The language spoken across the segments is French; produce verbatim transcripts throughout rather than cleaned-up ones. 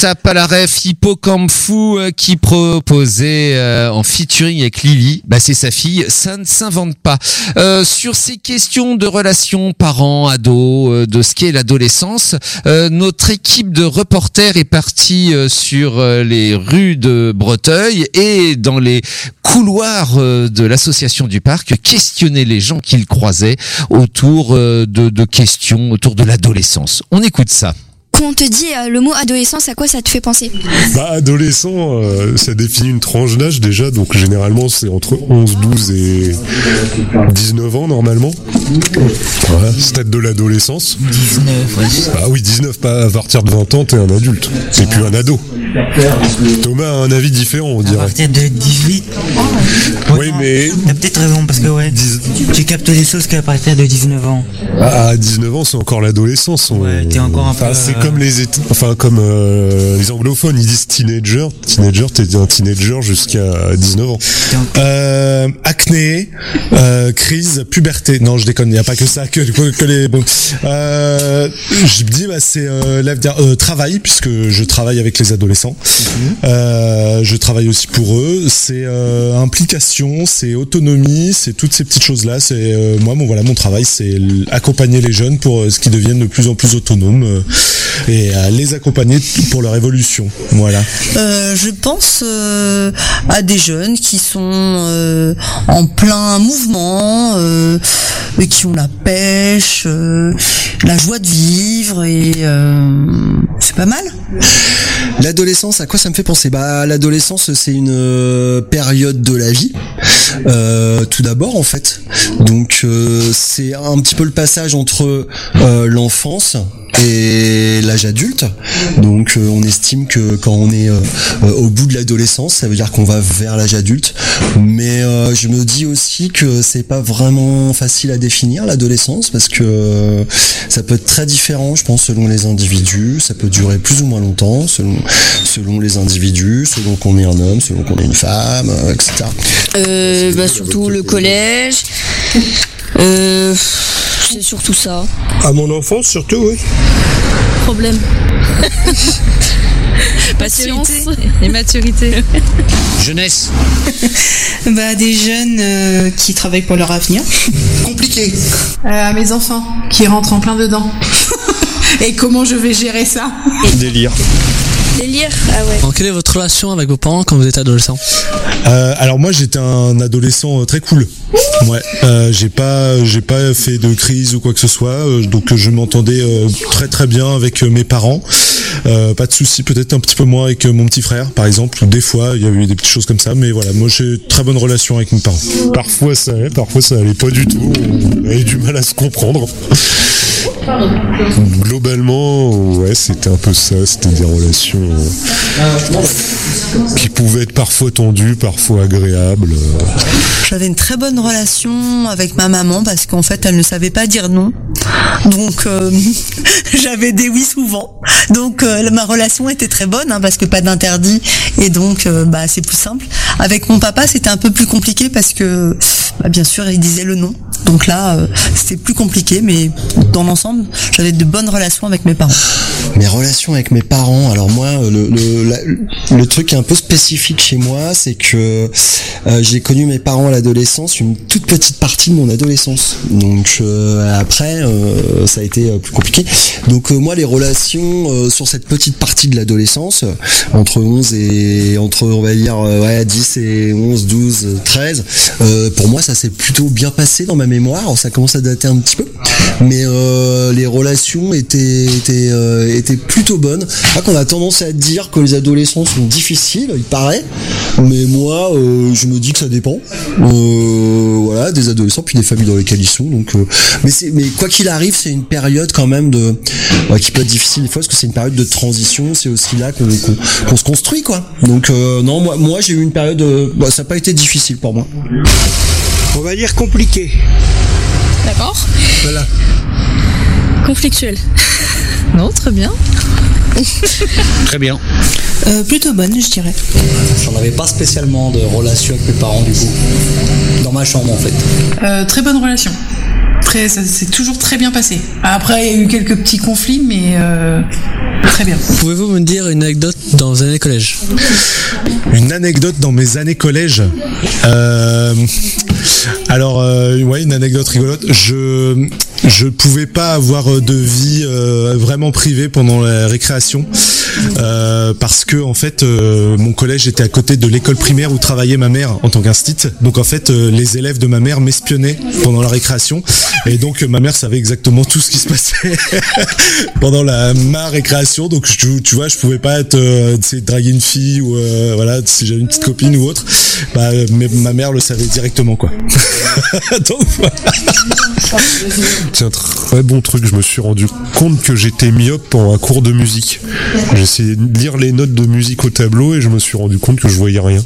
tape à la ref, Hippocampe Fou euh, qui proposait euh, en featuring avec Lily, bah c'est sa fille, ça ne s'invente pas. Euh, sur ces questions de relations parents, ados, euh, de ce qu'est l'adolescence, euh, notre équipe de reporters est partie euh, sur euh, les rues de Breteuil et dans les couloirs euh, de l'association du parc, questionner les gens qu'ils croisaient autour euh, de, de questions autour de l'adolescence. On écoute ça. Quand on te dit euh, le mot adolescence, à quoi ça te fait penser ? Bah, adolescent, euh, ça définit une tranche d'âge déjà, donc généralement c'est entre onze, douze et dix-neuf ans normalement. Voilà, stade de l'adolescence. dix-neuf, ouais. Bah oui, dix-neuf, pas à partir de vingt ans, t'es un adulte. C'est plus un ado. Thomas a un avis différent, on À dirait. partir de dix-huit. Oui, mais T'as peut-être raison, parce que ouais, dix- tu captes les choses qu'à partir de dix-neuf ans. à dix-neuf ans, c'est encore l'adolescence. On- Ouais, t'es encore un enfin, peu, c'est euh, comme les, éta- enfin comme euh, les anglophones, ils disent teenager. Teenager, t'es un teenager jusqu'à dix-neuf ans. Euh, acné, euh, crise, puberté. Non, je déconne, il n'y a pas que ça, que, que, que les... Bon. Euh, je me dis, bah, c'est euh, l'avenir. Euh, travail, puisque je travaille avec les adolescents. Euh, je travaille aussi pour eux. C'est euh, implication, c'est autonomie, c'est toutes ces petites choses-là. C'est euh, moi, mon voilà, mon travail, c'est l- accompagner les jeunes pour euh, ce qu'ils deviennent de plus en plus autonomes euh, et euh, les accompagner pour leur évolution. Voilà. Euh, je pense euh, à des jeunes qui sont euh, en plein mouvement, euh, et qui ont la pêche, euh, la joie de vivre, et euh, c'est pas mal. L'adolescence, à quoi ça me fait penser ? Bah, l'adolescence, c'est une euh, période de la vie. Euh, tout d'abord, en fait. Donc, euh, c'est un petit peu le passage entre euh, l'enfance et l'âge adulte. Donc, euh, on estime que quand on est euh, euh, au bout de l'adolescence, ça veut dire qu'on va vers l'âge adulte. Mais euh, je me dis aussi que c'est pas vraiment facile à définir l'adolescence, parce que euh, ça peut être très différent, je pense, selon les individus. Ça peut durer plus ou moins longtemps, selon selon les individus, selon qu'on est un homme, selon qu'on est une femme, euh, et cetera. euh, bah, Surtout le collège. Euh, c'est surtout ça. À mon enfance, surtout, oui. Problème. Patience et maturité. Jeunesse. Bah, des jeunes euh, qui travaillent pour leur avenir. Compliqué. À mes enfants qui rentrent en plein dedans. Et comment je vais gérer ça ? Délire. Délire, ah ouais. Alors, quelle est votre relation avec vos parents quand vous êtes adolescent ? Euh, alors moi j'étais un adolescent euh, très cool. Ouais. Euh, j'ai pas j'ai pas fait de crise ou quoi que ce soit. Euh, donc je m'entendais euh, très très bien avec euh, mes parents. Euh, pas de soucis, peut-être un petit peu moins avec euh, mon petit frère par exemple. Ou des fois il y a eu des petites choses comme ça. Mais voilà, moi j'ai une très bonne relation avec mes parents. Parfois ça allait, parfois ça allait pas du tout. On avait du mal à se comprendre. Globalement, ouais, c'était un peu ça. C'était des relations euh, qui pouvaient être parfois tendues, parfois agréables. J'avais une très bonne relation avec ma maman, parce qu'en fait elle ne savait pas dire non, donc euh, j'avais des oui souvent, donc euh, ma relation était très bonne, hein, parce que pas d'interdit, et donc euh, bah c'est plus simple. Avec mon papa c'était un peu plus compliqué, parce que bah, bien sûr il disait le non, donc là euh, c'était plus compliqué, mais dans l'ensemble j'avais de bonnes relations avec mes parents. Mes relations avec mes parents, alors moi le le, la, le truc un peu spécifique chez moi, c'est que euh, j'ai connu mes parents à l'adolescence, une toute petite partie de mon adolescence, donc euh, après euh, ça a été euh, plus compliqué. Donc euh, moi les relations euh, sur cette petite partie de l'adolescence, euh, entre onze et entre on va dire euh, ouais dix et onze, douze, treize, euh, pour moi ça s'est plutôt bien passé dans ma mémoire. Alors, ça commence à dater un petit peu, mais euh, les relations étaient étaient euh, étaient plutôt bonnes. Ah, qu'on a tendance à dire que les adolescents sont difficiles, il paraît, mais moi euh, je me dis que ça dépend. Euh, voilà, des adolescents puis des familles dans lesquelles ils sont. Donc, euh, mais c'est mais quoi qu'il arrive, c'est une période quand même de ouais, qui peut être difficile des fois, parce que c'est une période de transition. C'est aussi là qu'on qu'on, qu'on se construit, quoi. Donc euh, non, moi moi j'ai eu une période, euh, bah, ça n'a pas été difficile pour moi. On va dire compliqué. D'accord. Voilà. Conflictuel. Non, très bien. Très bien. Euh, plutôt bonne, je dirais. J'en avais pas spécialement de relation avec mes parents, du coup. Dans ma chambre, en fait. Euh, très bonne relation. Très, ça s'est toujours très bien passé. Après, il y a eu quelques petits conflits, mais euh, très bien. Pouvez-vous me dire une anecdote dans vos années collège? Une anecdote dans mes années collège. Euh, alors, euh, ouais, une anecdote rigolote. Je je pouvais pas avoir de vie euh, vraiment privée pendant la récréation euh, parce que en fait, euh, mon collège était à côté de l'école primaire où travaillait ma mère en tant qu'instit. Donc en fait, euh, les élèves de ma mère m'espionnaient pendant la récréation et donc ma mère savait exactement tout ce qui se passait pendant la ma récréation. Donc tu, tu vois, je pouvais pas être euh, tu sais, draguer une fille ou euh, voilà, si j'avais une petite copine ou autre, bah mais ma mère le savait directement quoi. Donc voilà. C'est un très bon truc. Je me suis rendu compte que j'étais myope pendant un cours de musique. J'ai essayé de lire les notes de musique au tableau et je me suis rendu compte que je voyais rien.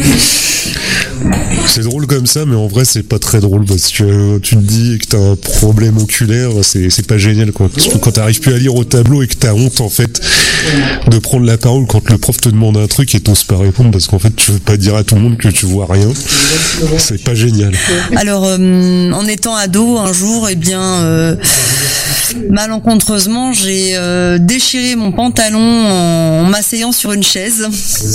C'est drôle comme ça, mais en vrai c'est pas très drôle parce que tu te dis que t'as un problème oculaire, c'est, c'est pas génial quoi. Parce que quand t'arrives plus à lire au tableau et que t'as honte en fait de prendre la parole quand le prof te demande un truc et t'oses pas répondre parce qu'en fait tu veux pas dire à tout le monde que tu vois rien, c'est pas génial. Alors euh, en étant ado un jour, eh bien euh, malencontreusement j'ai euh, déchiré mon pantalon en, en m'asseyant sur une chaise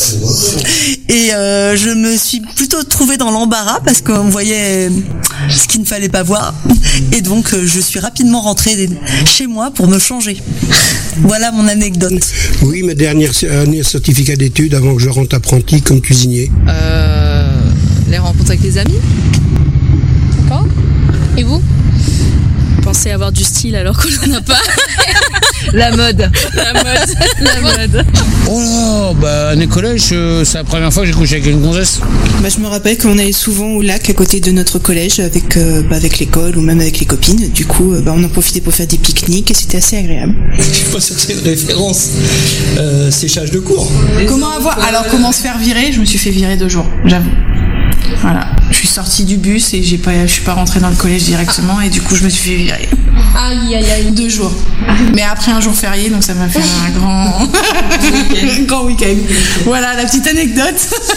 et euh, je me suis plutôt trouvée dans l'embarras parce qu'on voyait ce qu'il ne fallait pas voir et donc euh, je suis rapidement rentrée chez moi pour me changer. Voilà mon anecdote. Oui, ma dernière année certificat d'études avant que je rentre apprenti comme cuisinier. Euh, les rencontres avec les amis. D'accord. Et vous? Pensez avoir du style alors qu'on n'en a pas. La mode. La mode. La mode. Oh là, bah, année collège, euh, c'est la première fois que j'ai couché avec une gonzesse. Bah, je me rappelle qu'on allait souvent au lac à côté de notre collège avec, euh, bah, avec l'école ou même avec les copines. Du coup, euh, bah, on en profitait pour faire des pique-niques et c'était assez agréable. Je suis pas sûr que c'est une référence. Euh, séchage de cours. Comment avoir Alors comment se faire virer? Je me suis fait virer deux jours, j'avoue. Voilà, je suis sortie du bus et j'ai pas, je suis pas rentrée dans le collège directement et du coup je me suis fait virer. Aïe aïe aïe. Deux jours. Mais après un jour férié, donc ça m'a fait un grand, un grand week-end. Voilà la petite anecdote.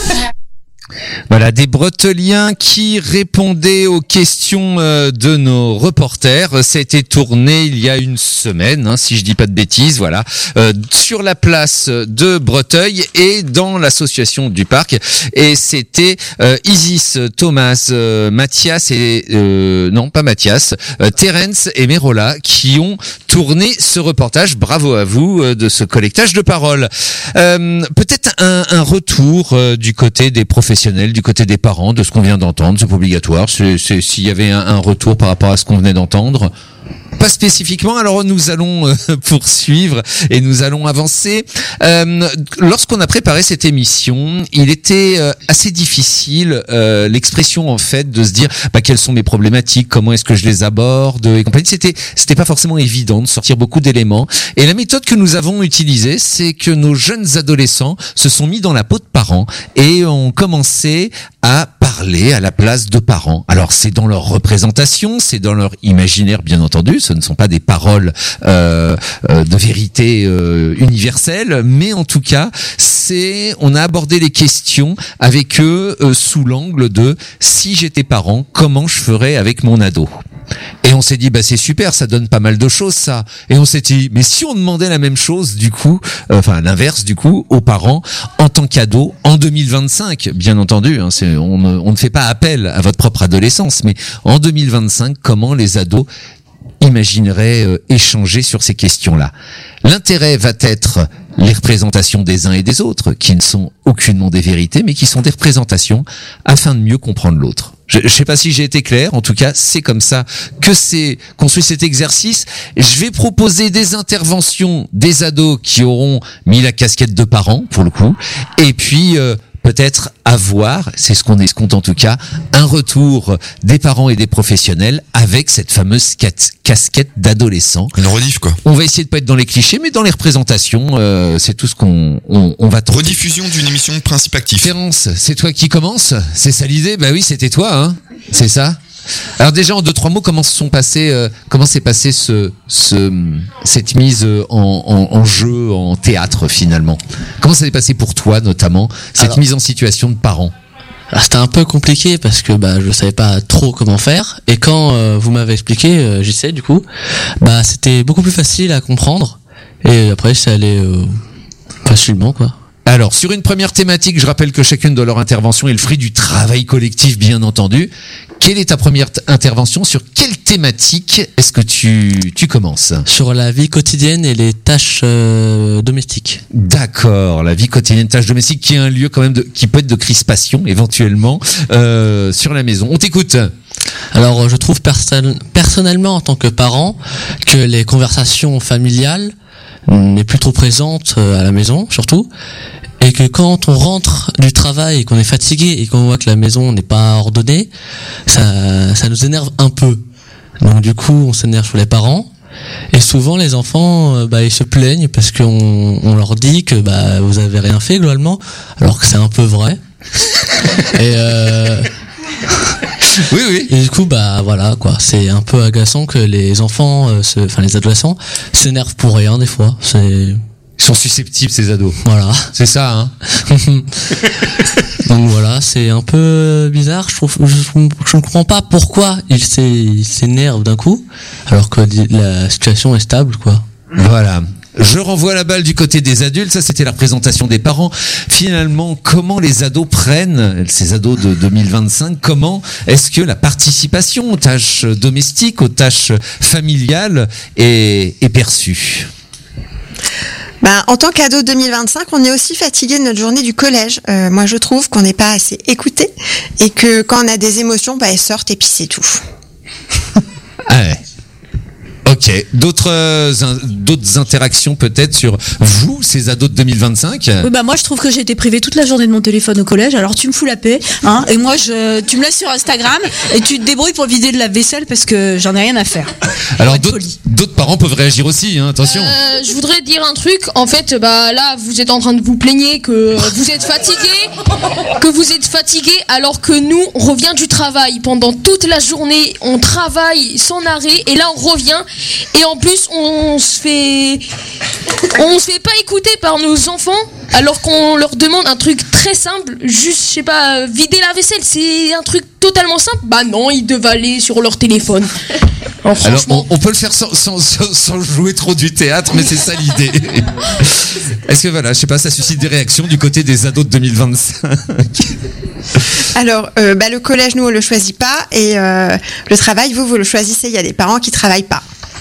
Voilà, des Breteliens qui répondaient aux questions euh, de nos reporters. Ça a été tourné il y a une semaine, hein, si je dis pas de bêtises, voilà, euh, sur la place de Breteuil et dans l'association du parc. Et c'était euh, Isis, Thomas, euh, Mathias et euh, non pas Mathias, euh, Terence et Merola qui ont tourné ce reportage. Bravo à vous euh, de ce collectage de paroles. Euh, peut-être un, un retour euh, du côté des professionnels, du côté des parents, de ce qu'on vient d'entendre. C'est pas obligatoire. C'est, c'est, s'il y avait un, un retour par rapport à ce qu'on venait d'entendre. Pas spécifiquement, alors nous allons euh, poursuivre et nous allons avancer. Euh, lorsqu'on a préparé cette émission, il était euh, assez difficile euh, l'expression en fait de se dire bah, quelles sont mes problématiques, comment est-ce que je les aborde et compagnie. C'était c'était pas forcément évident de sortir beaucoup d'éléments. Et la méthode que nous avons utilisée, c'est que nos jeunes adolescents se sont mis dans la peau de parents et ont commencé à parler à la place de parents. Alors c'est dans leur représentation, c'est dans leur imaginaire bien entendu, ce ne sont pas des paroles euh, euh, de vérité euh, universelle, mais en tout cas, c'est on a abordé les questions avec eux euh, sous l'angle de si j'étais parent, comment je ferais avec mon ado. Et on s'est dit bah c'est super, ça donne pas mal de choses ça. Et on s'est dit mais si on demandait la même chose du coup, euh, enfin l'inverse du coup aux parents en tant qu'ados en deux mille vingt-cinq, bien entendu, hein, c'est, on, ne, on ne fait pas appel à votre propre adolescence, mais en deux mille vingt-cinq, comment les ados imagineraient euh, échanger sur ces questions-là. L'intérêt va être les représentations des uns et des autres, qui ne sont aucunement des vérités, mais qui sont des représentations afin de mieux comprendre l'autre. Je ne sais pas si j'ai été clair, en tout cas, c'est comme ça que c'est construit cet exercice. Je vais proposer des interventions des ados qui auront mis la casquette de parents, pour le coup, et puis euh, peut-être avoir, c'est ce qu'on escompte en tout cas, un retour des parents et des professionnels avec cette fameuse casquette d'adolescent. Une rediff quoi. On va essayer de pas être dans les clichés, mais dans les représentations, euh, c'est tout ce qu'on on, on va tenter. Rediffusion d'une émission de Principe Actif. Terence, c'est toi qui commence? C'est ça l'idée? Bah oui, c'était toi, hein. C'est ça? Alors déjà en deux trois mots, comment se sont passés, euh, comment s'est passé ce, ce cette mise en, en, en jeu en théâtre finalement? Comment ça s'est passé pour toi notamment cette alors, mise en situation de parents? Alors c'était un peu compliqué parce que bah je savais pas trop comment faire et quand euh, vous m'avez expliqué, euh, j'essayais du coup, bah c'était beaucoup plus facile à comprendre Et après, c'est allé euh, facilement, quoi. Alors, sur une première thématique, je rappelle que chacune de leurs interventions est le fruit du travail collectif, bien entendu. Quelle est ta première t- intervention? Sur quelle thématique est-ce que tu, tu commences? Sur la vie quotidienne et les tâches euh, domestiques. D'accord, la vie quotidienne, tâches domestiques, qui est un lieu quand même de, qui peut être de crispation, éventuellement, euh, sur la maison. On t'écoute. Alors, je trouve perso- personnellement, en tant que parent, que les conversations familiales n'est plus trop présente à la maison, surtout, et que quand on rentre du travail et qu'on est fatigué et qu'on voit que la maison n'est pas ordonnée, ça, ça nous énerve un peu. Donc du coup, on s'énerve sur les parents. Et souvent, les enfants, euh, bah, ils se plaignent parce qu'on on leur dit que bah, vous avez rien fait globalement, alors que c'est un peu vrai. Et euh, oui, oui. Et du coup, bah voilà, quoi. C'est un peu agaçant que les enfants, euh, se, enfin les adolescents, s'énervent pour rien des fois. C'est Ils sont susceptibles, ces ados. Voilà. C'est ça, hein. Donc voilà, c'est un peu bizarre. Je trouve, je, je ne comprends pas pourquoi ils s'é- ils s'énervent d'un coup, alors que la situation est stable, quoi. Voilà. Je renvoie la balle du côté des adultes. Ça, c'était la représentation des parents. Finalement, comment les ados prennent, ces ados de deux mille vingt-cinq, comment est-ce que la participation aux tâches domestiques, aux tâches familiales est, est perçue? Bah, en tant qu'ado deux mille vingt-cinq, on est aussi fatigué de notre journée du collège. Euh, moi, je trouve qu'on n'est pas assez écouté et que quand on a des émotions, bah, elles sortent et puis c'est tout. Ah ouais. Ok. D'autres euh, in- d'autres interactions peut-être sur vous, ces ados de deux mille vingt-cinq? Oui, bah moi je trouve que j'ai été privée toute la journée de mon téléphone au collège, alors tu me fous la paix, hein, et moi je, tu me laisses sur Instagram et tu te débrouilles pour vider de la vaisselle parce que j'en ai rien à faire. Alors d'autres d'autres parents peuvent réagir aussi, hein, attention. Euh, je voudrais dire un truc. En fait, bah là, vous êtes en train de vous plaigner que vous êtes fatigué, que vous êtes fatigué, alors que nous, on revient du travail pendant toute la journée, on travaille sans arrêt, et là on revient, et en plus on se fait, on se fait pas écouter par nos enfants, alors qu'on leur demande un truc très simple, juste, je sais pas, euh, vider la vaisselle, c'est un truc totalement simple. Bah non, ils doivent aller sur leur téléphone. Alors, Alors on, on peut le faire sans, sans, sans, sans jouer trop du théâtre, mais c'est ça l'idée. Est-ce que voilà, je sais pas, ça suscite des réactions du côté des ados de deux mille vingt-cinq? Alors, euh, bah, le collège, nous, on le choisit pas et euh, le travail, vous, vous le choisissez. Il y a des parents qui travaillent pas.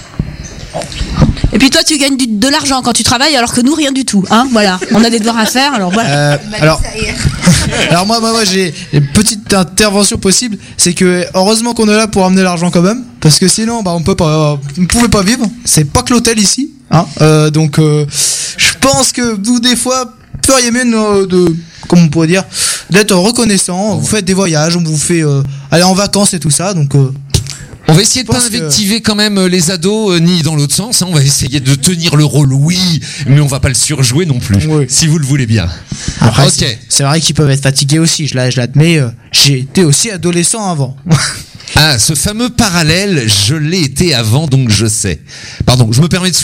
Et puis toi tu gagnes du, de l'argent quand tu travailles alors que nous rien du tout, hein, voilà. On a des devoirs à faire, alors voilà. Euh, alors, alors moi, moi, moi j'ai une petite intervention possible, c'est que heureusement qu'on est là pour amener l'argent quand même, parce que sinon bah on peut pas, on ne pouvait pas vivre. C'est pas que l'hôtel ici, hein. Euh, donc euh, je pense que vous des fois feriez mieux de, de comment on pourrait dire, d'être reconnaissant. Vous faites des voyages, on vous fait euh, aller en vacances et tout ça, donc. Euh, On va essayer de pas invectiver quand même euh, les ados, euh, ni dans l'autre sens, hein. On va essayer de tenir le rôle, oui, mais on va pas le surjouer non plus, oui. Si vous le voulez bien. Après, ok. c'est, c'est vrai qu'ils peuvent être fatigués aussi, je, l'a- je l'admets, euh, j'ai été aussi adolescent avant. Ah, ce fameux parallèle, je l'ai été avant, donc je sais. Pardon, je me permets de